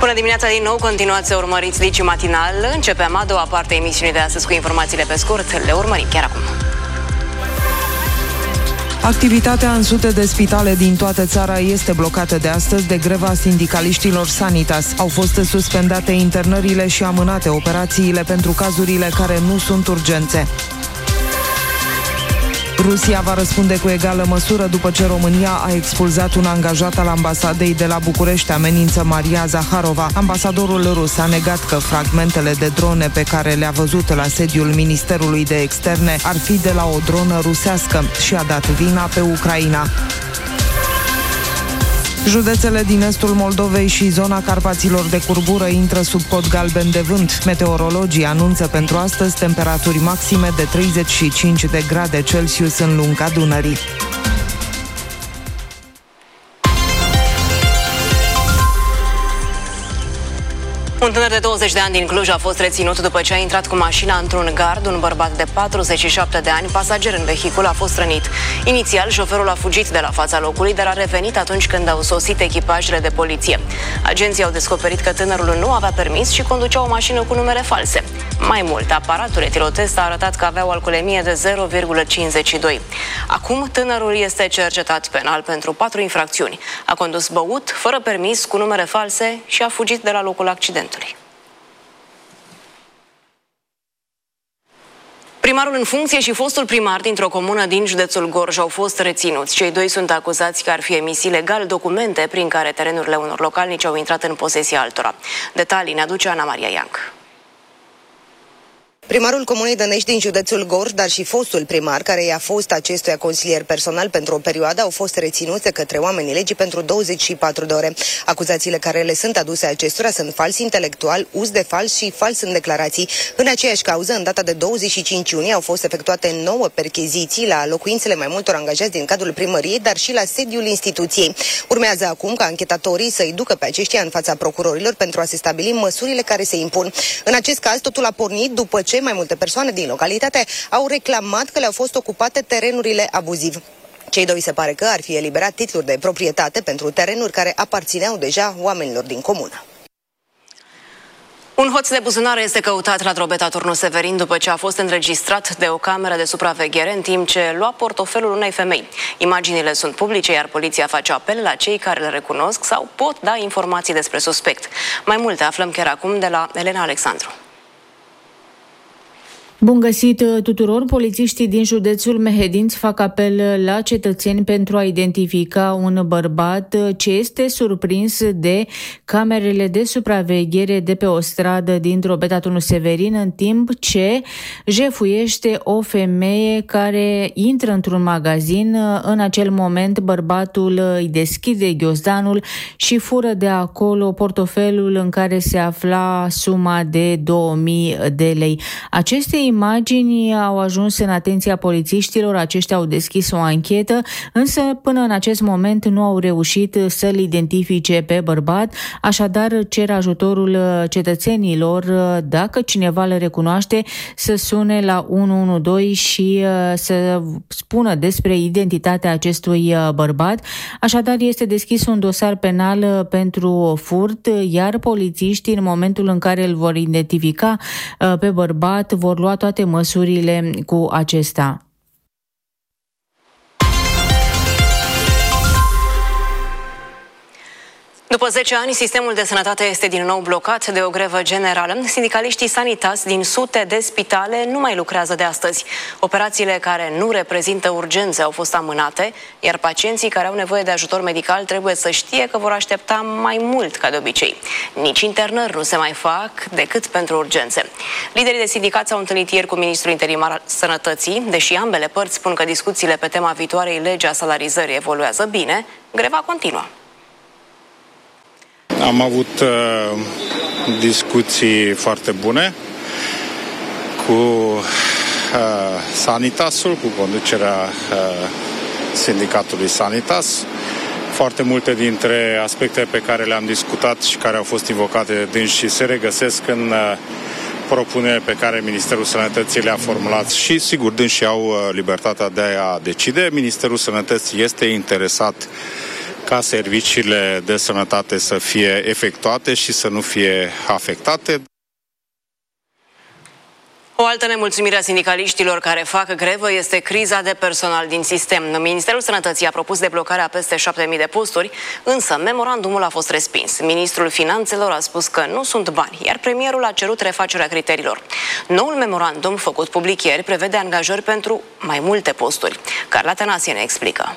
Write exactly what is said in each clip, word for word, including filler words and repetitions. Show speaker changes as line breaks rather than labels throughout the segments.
Bună dimineața din nou, continuați să urmăriți Digi Matinal. Începem a doua parte a emisiunii de astăzi cu informațiile pe scurt. Le urmărim chiar acum.
Activitatea în sute de spitale din toată țara este blocată de astăzi de greva sindicaliștilor Sanitas. Au fost suspendate internările și amânate operațiile pentru cazurile care nu sunt urgențe. Rusia va răspunde cu egală măsură după ce România a expulzat un angajat al ambasadei de la București, amenință Maria Zaharova. Ambasadorul rus a negat că fragmentele de drone pe care le-a văzut la sediul Ministerului de Externe ar fi de la o dronă rusească și a dat vina pe Ucraina. Județele din estul Moldovei și zona Carpaților de curbură intră sub cod galben de vânt. Meteorologii anunță pentru astăzi temperaturi maxime de treizeci și cinci de grade Celsius în lunga Dunării.
Un tânăr de douăzeci de ani din Cluj a fost reținut după ce a intrat cu mașina într-un gard. Un bărbat de patruzeci și șapte de ani, pasager în vehicul, a fost rănit. Inițial, șoferul a fugit de la fața locului, dar a revenit atunci când au sosit echipajele de poliție. Agenții au descoperit că tânărul nu avea permis și conducea o mașină cu numere false. Mai mult, aparatul etilotest a arătat că avea o alcoolemie de zero virgulă cincizeci și doi. Acum, tânărul este cercetat penal pentru patru infracțiuni. A condus băut, fără permis, cu numere false și a fugit de la locul accidentului. Primarul în funcție și fostul primar dintr-o comună din județul Gorj au fost reținuți. Cei doi sunt acuzați că ar fi emis ilegal documente prin care terenurile unor localnici au intrat în posesia altora. Detalii ne aduce Ana Maria Ianc.
Primarul Comunei Dănești din județul Gorj, dar și fostul primar, care i-a fost acestuia consilier personal pentru o perioadă, au fost reținute către oamenii legii pentru douăzeci și patru de ore. Acuzațiile care le sunt aduse acestora sunt fals intelectual, uz de fals și fals în declarații. În aceeași cauză, în data de douăzeci și cinci iunie, au fost efectuate nouă percheziții la locuințele mai multor angajați din cadrul primăriei, dar și la sediul instituției. Urmează acum ca anchetatorii să-i ducă pe aceștia în fața procurorilor pentru a se stabili măsurile care se impun. În acest caz, totul a pornit după ce mai multe persoane din localitate au reclamat că le-au fost ocupate terenurile abuziv. Cei doi se pare că ar fi eliberat titluri de proprietate pentru terenuri care aparțineau deja oamenilor din comună.
Un hoț de buzunare este căutat la Drobeta Turnu Severin după ce a fost înregistrat de o cameră de supraveghere în timp ce lua portofelul unei femei. Imaginile sunt publice, iar poliția face apel la cei care le recunosc sau pot da informații despre suspect. Mai multe aflăm chiar acum de la Elena Alexandru.
Bun găsit tuturor! Polițiștii din județul Mehedinți fac apel la cetățeni pentru a identifica un bărbat ce este surprins de camerele de supraveghere de pe o stradă din Drobeta Turnu Severin, în timp ce jefuiește o femeie care intră într-un magazin. În acel moment, bărbatul îi deschide ghiozdanul și fură de acolo portofelul în care se afla suma de două mii de lei. Aceste imagini au ajuns în atenția polițiștilor, aceștia au deschis o anchetă, însă până în acest moment nu au reușit să-l identifice pe bărbat, așadar cer ajutorul cetățenilor, dacă cineva le recunoaște, să sune la unu unu doi și să spună despre identitatea acestui bărbat. Așadar este deschis un dosar penal pentru furt, iar polițiștii, în momentul în care îl vor identifica pe bărbat, vor lua toate măsurile cu acesta.
După zece ani, sistemul de sănătate este din nou blocat de o grevă generală. Sindicaliștii Sanitas din sute de spitale nu mai lucrează de astăzi. Operațiile care nu reprezintă urgențe au fost amânate, iar pacienții care au nevoie de ajutor medical trebuie să știe că vor aștepta mai mult ca de obicei. Nici internări nu se mai fac decât pentru urgențe. Liderii de sindicat s-au întâlnit ieri cu ministrul interimar al Sănătății. Deși ambele părți spun că discuțiile pe tema viitoarei legi a salarizării evoluează bine, greva continuă.
Am avut uh, discuții foarte bune cu uh, Sanitasul, cu conducerea uh, sindicatului Sanitas. Foarte multe dintre aspectele pe care le-am discutat și care au fost invocate de dânsii se regăsesc în uh, propuneri pe care Ministerul Sănătății le-a formulat și, sigur, dânsii au uh, libertatea de a decide. Ministerul Sănătății este interesat ca serviciile de sănătate să fie efectuate și să nu fie afectate.
O altă nemulțumire a sindicaliștilor care fac grevă este criza de personal din sistem. Ministerul Sănătății a propus deblocarea peste șapte mii de posturi, însă memorandumul a fost respins. Ministrul Finanțelor a spus că nu sunt bani, iar premierul a cerut refacerea criteriilor. Noul memorandum, făcut public ieri, prevede angajări pentru mai multe posturi. Carla Tănase ne explică.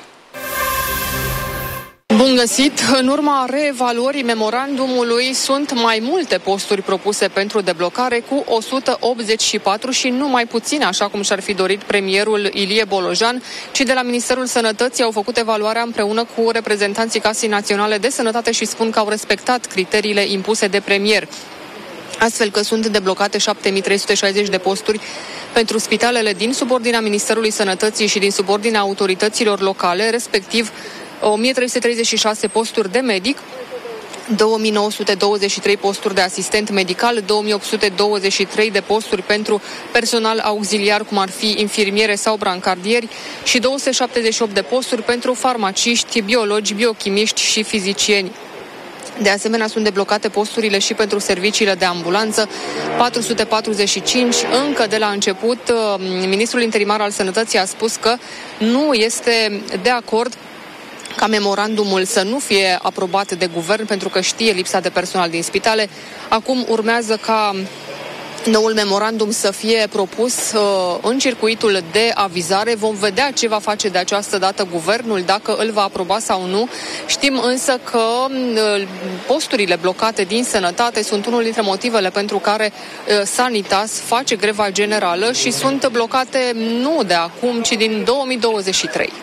Bun găsit! În urma reevaluării memorandumului sunt mai multe posturi propuse pentru deblocare cu o sută optzeci și patru și nu mai puține, așa cum și-ar fi dorit premierul Ilie Bolojan, ci de la Ministerul Sănătății au făcut evaluarea împreună cu reprezentanții Casei Naționale de Sănătate și spun că au respectat criteriile impuse de premier. Astfel că sunt deblocate șapte mii trei sute șaizeci de posturi pentru spitalele din subordinea Ministerului Sănătății și din subordinea autorităților locale, respectiv o mie trei sute treizeci și șase posturi de medic, două mii nouă sute douăzeci și trei posturi de asistent medical, două mii opt sute douăzeci și trei de posturi pentru personal auxiliar, cum ar fi infirmiere sau brancardieri, și două sute șaptezeci și opt de posturi pentru farmaciști, biologi, biochimiști și fizicieni. De asemenea, sunt deblocate posturile și pentru serviciile de ambulanță, patru sute patruzeci și cinci. Încă de la început, ministrul interimar al Sănătății a spus că nu este de acord ca memorandumul să nu fie aprobat de guvern pentru că știe lipsa de personal din spitale. Acum urmează ca noul memorandum să fie propus uh, în circuitul de avizare. Vom vedea ce va face de această dată guvernul, dacă îl va aproba sau nu. Știm însă că uh, posturile blocate din sănătate sunt unul dintre motivele pentru care uh, Sanitas face greva generală și sunt blocate nu de acum, ci din două mii douăzeci și trei.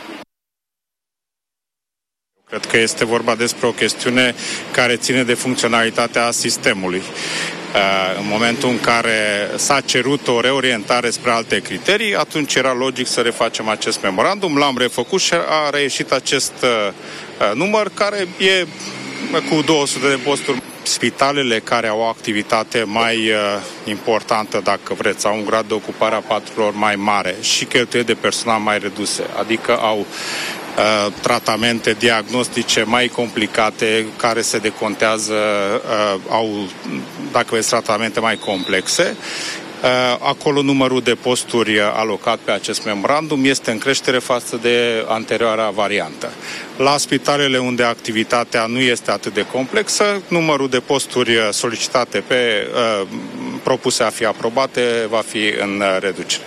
Cred că este vorba despre o chestiune care ține de funcționalitatea sistemului. În momentul în care s-a cerut o reorientare spre alte criterii, atunci era logic să refacem acest memorandum, l-am refăcut și a reieșit acest număr care e cu două sute de posturi. Spitalele care au o activitate mai uh, importantă, dacă vreți, au un grad de ocupare a paturilor mai mare și cheltuieli de personal mai reduse, adică au uh, tratamente diagnostice mai complicate care se decontează, uh, au, dacă vreți, tratamente mai complexe. Acolo numărul de posturi alocat pe acest memorandum este în creștere față de anterioara variantă. La spitalele unde activitatea nu este atât de complexă, numărul de posturi solicitate pe uh, propuse a fi aprobate va fi în reducere.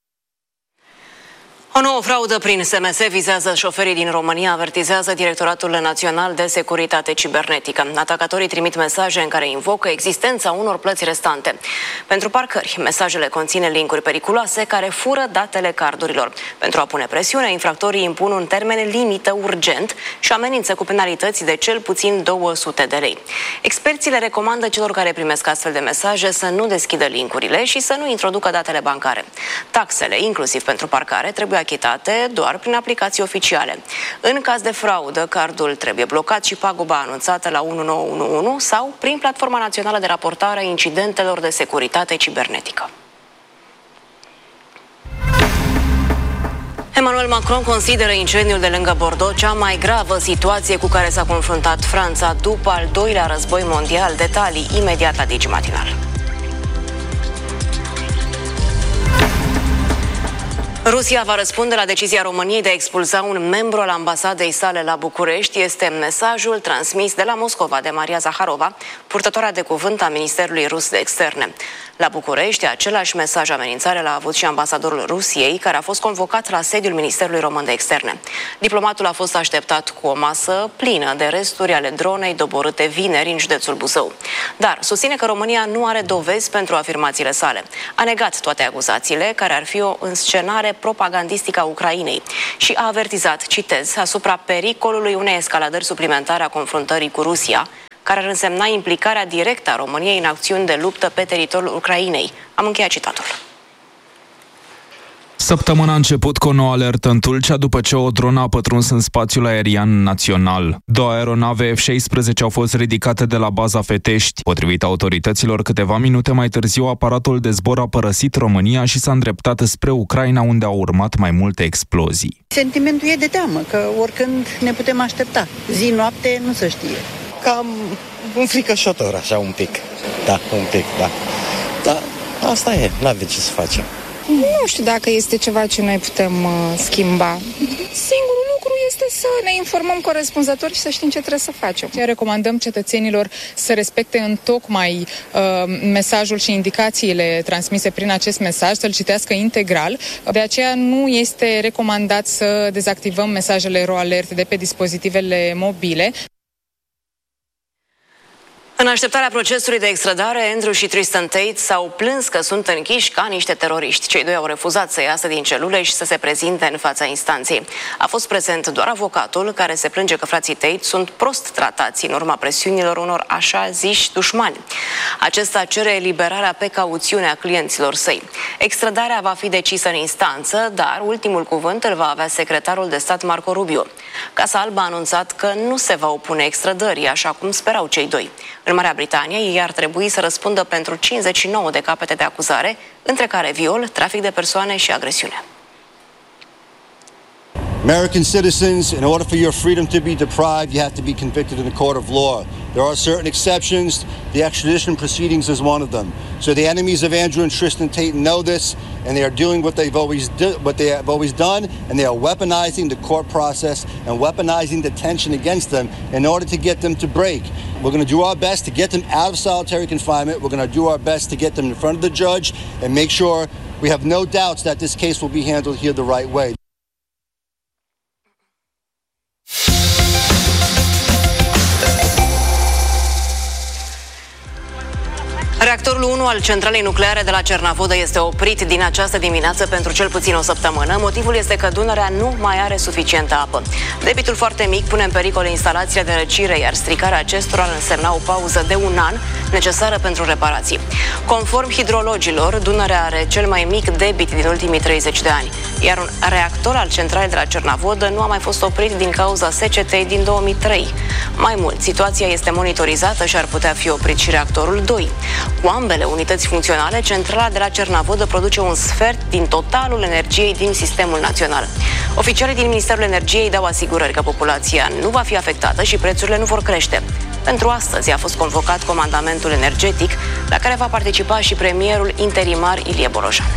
O nouă fraudă prin S M S vizează șoferii din România, avertizează Directoratul Național de Securitate Cibernetică. Atacatorii trimit mesaje în care invocă existența unor plăți restante. Pentru parcări, mesajele conțin linkuri periculoase care fură datele cardurilor. Pentru a pune presiune, infractorii impun un termen limită urgent și amenință cu penalități de cel puțin două sute de lei. Experții le recomandă celor care primesc astfel de mesaje să nu deschidă linkurile și să nu introducă datele bancare. Taxele, inclusiv pentru parcare, trebuie achitate doar prin aplicații oficiale. În caz de fraudă, cardul trebuie blocat și paguba anunțată la unu nouă unu unu sau prin Platforma Națională de Raportare a Incidentelor de Securitate Cibernetică. Emmanuel Macron consideră incendiul de lângă Bordeaux cea mai gravă situație cu care s-a confruntat Franța după al doilea război mondial. Detalii imediat la Digi Matinal. Rusia va răspunde la decizia României de a expulza un membru al ambasadei sale la București. Este mesajul transmis de la Moscova de Maria Zaharova, purtătoarea de cuvânt a Ministerului Rus de Externe. La București, același mesaj amenințare l-a avut și ambasadorul Rusiei, care a fost convocat la sediul Ministerului Român de Externe. Diplomatul a fost așteptat cu o masă plină de resturi ale dronei doborâte vineri în județul Buzău. Dar susține că România nu are dovezi pentru afirmațiile sale. A negat toate acuzațiile, care ar fi o înscenare propagandistică a Ucrainei, și a avertizat, citez, asupra pericolului unei escaladări suplimentare a confruntării cu Rusia, care ar însemna implicarea directă a României în acțiuni de luptă pe teritoriul Ucrainei. Am încheiat citatul.
Săptămâna a început cu o nouă alertă în Tulcea după ce o dronă a pătruns în spațiul aerian național. Două aeronave F șaisprezece au fost ridicate de la baza Fetești. Potrivit autorităților, câteva minute mai târziu, aparatul de zbor a părăsit România și s-a îndreptat spre Ucraina, unde au urmat mai multe explozii.
Sentimentul e de teamă, că oricând ne putem aștepta. Zi-noapte nu se știe.
Cam înfricoșător, așa un pic. Da, un pic, da. Dar asta e, n-avem ce să facem.
Nu știu dacă este ceva ce noi putem uh, schimba. Singurul lucru este să ne informăm corespunzător și să știm ce trebuie să facem.
Recomandăm cetățenilor să respecte întocmai uh, mesajul și indicațiile transmise prin acest mesaj, să-l citească integral. De aceea nu este recomandat să dezactivăm mesajele RoAlert de pe dispozitivele mobile.
În așteptarea procesului de extradare, Andrew și Tristan Tate s-au plâns că sunt închiși ca niște teroriști. Cei doi au refuzat să iasă din celule și să se prezinte în fața instanței. A fost prezent doar avocatul, care se plânge că frații Tate sunt prost tratați în urma presiunilor unor așa ziși dușmani. Acesta cere eliberarea pe cauțiune a clienților săi. Extradarea va fi decisă în instanță, dar ultimul cuvânt îl va avea secretarul de stat Marco Rubio. Casa Albă a anunțat că nu se va opune extradării, așa cum sperau cei doi. În Marea Britanie, ei ar trebui să răspundă pentru cincizeci și nouă de capete de acuzare, între care viol, trafic de persoane și agresiune.
American citizens, in order for your freedom to be deprived, you have to be convicted in a court of law. There are certain exceptions. The extradition proceedings is one of them. So the enemies of Andrew and Tristan Tate know this, and they are doing what they've always do, what they have always done, and they are weaponizing the court process and weaponizing the tension against them in order to get them to break. We're going to do our best to get them out of solitary confinement. We're going to do our best to get them in front of the judge and make sure we have no doubts that this case will be handled here the right way.
Reactorul unu al centralei nucleare de la Cernavodă este oprit din această dimineață pentru cel puțin o săptămână. Motivul este că Dunărea nu mai are suficientă apă. Debitul foarte mic pune în pericol instalațiile de răcire, iar stricarea acestora ar însemna o pauză de un an necesară pentru reparații. Conform hidrologilor, Dunărea are cel mai mic debit din ultimii treizeci de ani, iar un reactor al centralei de la Cernavodă nu a mai fost oprit din cauza secetei din două mii trei. Mai mult, situația este monitorizată și ar putea fi oprit și reactorul doi. Cu ambele unități funcționale, centrala de la Cernavodă produce un sfert din totalul energiei din sistemul național. Oficialii din Ministerul Energiei dau asigurări că populația nu va fi afectată și prețurile nu vor crește. Pentru astăzi a fost convocat comandamentul energetic, la care va participa și premierul interimar Ilie Bolojan.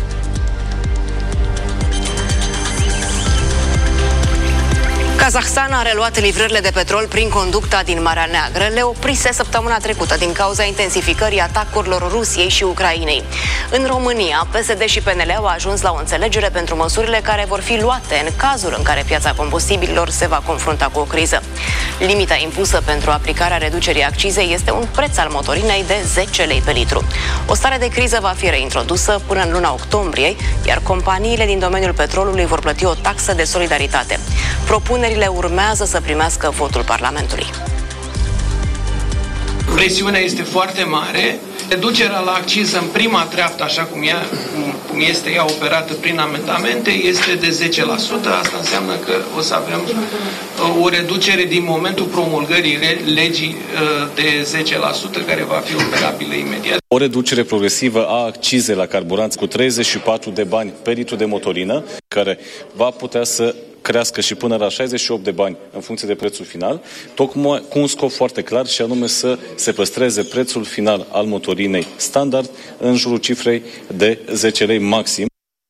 Kazahstan a reluat livrările de petrol prin conducta din Marea Neagră. Le oprise săptămâna trecută din cauza intensificării atacurilor Rusiei și Ucrainei. În România, P S D și P N L au ajuns la o înțelegere pentru măsurile care vor fi luate în cazul în care piața combustibililor se va confrunta cu o criză. Limita impusă pentru aplicarea reducerii accizei este un preț al motorinei de zece lei pe litru. O stare de criză va fi reintrodusă până în luna octombrie, iar companiile din domeniul petrolului vor plăti o taxă de solidaritate. Propunerile urmează să primească votul Parlamentului.
Presiunea este foarte mare. Reducerea la acciză în prima treaptă, așa cum, ea, cum este ea operată prin amendamente, este de zece la sută. Asta înseamnă că o să avem o reducere din momentul promulgării legii de zece la sută, care va fi operabilă imediat.
O reducere progresivă a accizei la carburanți cu treizeci și patru de bani pe litru de motorină, care va putea să crească și până la șaizeci și opt de bani în funcție de prețul final, tocmai cu un scop foarte clar, și anume să se păstreze prețul final al motorinei standard în jurul cifrei de zece lei maxim.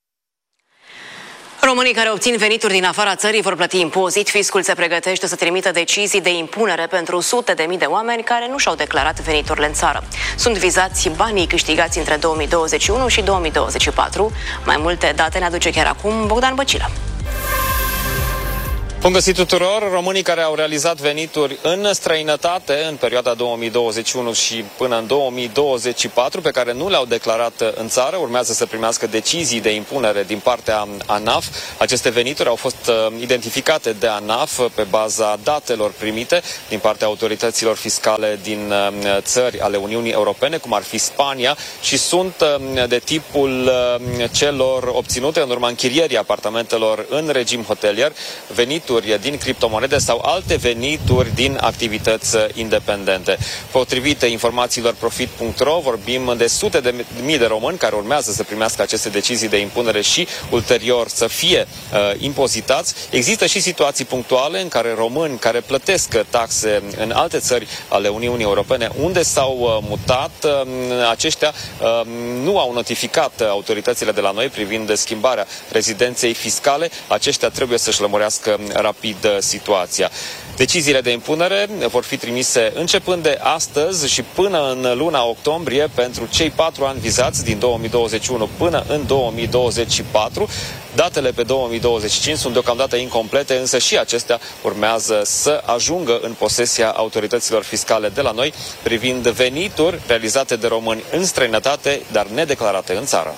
Românii care obțin venituri din afara țării vor plăti impozit. Fiscul se pregătește să trimită decizii de impunere pentru sute de mii de oameni care nu și-au declarat veniturile în țară. Sunt vizați banii câștigați între două mii douăzeci și unu și două mii douăzeci și patru. Mai multe date ne aduce chiar acum Bogdan Băcilă.
Bun găsit tuturor! Românii care au realizat venituri în străinătate în perioada două mii douăzeci și unu și până în două mii douăzeci și patru, pe care nu le-au declarat în țară, urmează să primească decizii de impunere din partea ANAF. Aceste venituri au fost identificate de ANAF pe baza datelor primite din partea autorităților fiscale din țări ale Uniunii Europene, cum ar fi Spania, și sunt de tipul celor obținute în urma închirierii apartamentelor în regim hotelier, venituri din criptomonede sau alte venituri din activități independente. Potrivit informațiilor profit punct ro, vorbim de sute de mii de români care urmează să primească aceste decizii de impunere și ulterior să fie uh, impozitați. Există și situații punctuale în care români care plătesc taxe în alte țări ale Uniunii Europene unde s-au uh, mutat, uh, aceștia uh, nu au notificat autoritățile de la noi privind schimbarea rezidenței fiscale. Aceștia trebuie să-și lămurească rapid situația. Deciziile de impunere vor fi trimise începând de astăzi și până în luna octombrie pentru cei patru ani vizați din două mii douăzeci și unu până în două mii douăzeci și patru. Datele pe două mii douăzeci și cinci sunt deocamdată incomplete, însă și acestea urmează să ajungă în posesia autorităților fiscale de la noi privind venituri realizate de români în străinătate, dar nedeclarate în țară.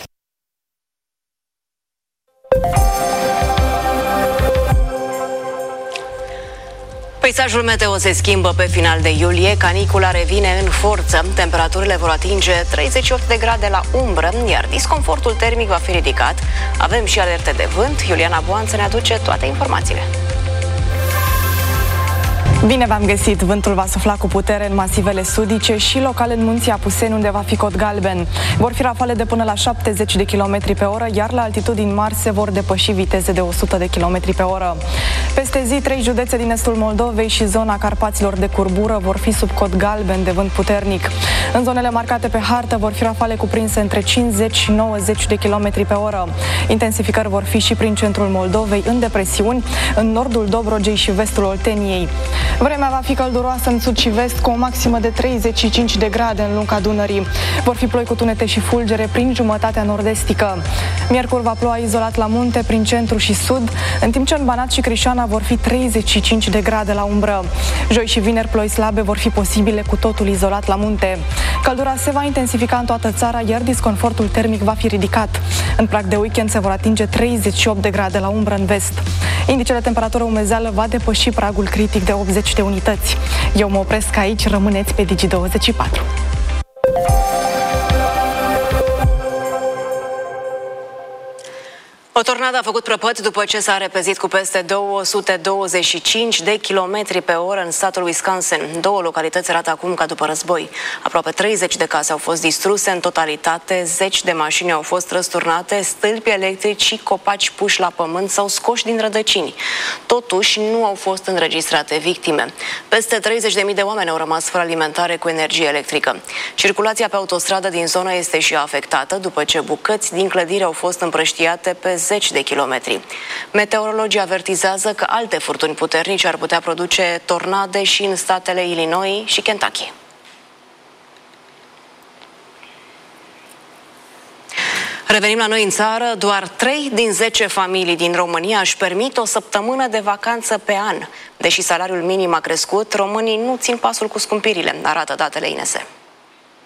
Peisajul meteo se schimbă pe final de iulie, canicula revine în forță, temperaturile vor atinge treizeci și opt de grade la umbră, iar disconfortul termic va fi ridicat. Avem și alerte de vânt. Iuliana Boanță ne aduce toate informațiile.
Bine v-am găsit! Vântul va sufla cu putere în masivele sudice și local în munții Apuseni, unde va fi cod galben. Vor fi rafale de până la șaptezeci de kilometri pe oră, iar la altitudini mari se vor depăși viteze de o sută de kilometri pe oră. Peste zi, trei județe din estul Moldovei și zona Carpaților de curbură vor fi sub cod galben de vânt puternic. În zonele marcate pe hartă vor fi rafale cuprinse între cincizeci și nouăzeci de kilometri pe oră. Intensificări vor fi și prin centrul Moldovei, în depresiuni, în nordul Dobrogei și vestul Olteniei. Vremea va fi călduroasă în sud și vest, cu o maximă de treizeci și cinci de grade în lunga Dunării. Vor fi ploi cu tunete și fulgere prin jumătatea nord-estică. Miercuri va ploua izolat la munte, prin centru și sud, în timp ce în Banat și Crișana vor fi treizeci și cinci de grade la umbră. Joi și vineri ploi slabe vor fi posibile, cu totul izolat la munte. Căldura se va intensifica în toată țara, iar disconfortul termic va fi ridicat. În prag de weekend se vor atinge treizeci și opt de grade la umbră în vest. Indicele temperatură umezeală va depăși pragul critic de optzeci de unități. Eu mă opresc aici, rămâneți pe Digi douăzeci și patru.
O tornadă a făcut prăpăt după ce s-a repezit cu peste două sute douăzeci și cinci de kilometri pe oră în statul Wisconsin. Două localități arată acum ca după război. Aproape treizeci de case au fost distruse în totalitate, zeci de mașini au fost răsturnate, stâlpi electrici și copaci puși la pământ sau scoși din rădăcini. Totuși, nu au fost înregistrate victime. Peste treizeci de mii de oameni au rămas fără alimentare cu energie electrică. Circulația pe autostradă din zonă este și afectată după ce bucăți din clădire au fost împrăștiate pe zeci de kilometri. Meteorologii avertizează că alte furtuni puternice ar putea produce tornade și în statele Illinois și Kentucky. Revenim la noi în țară. Doar trei din zece familii din România își permit o săptămână de vacanță pe an. Deși salariul minim a crescut, românii nu țin pasul cu scumpirile, arată datele I N S.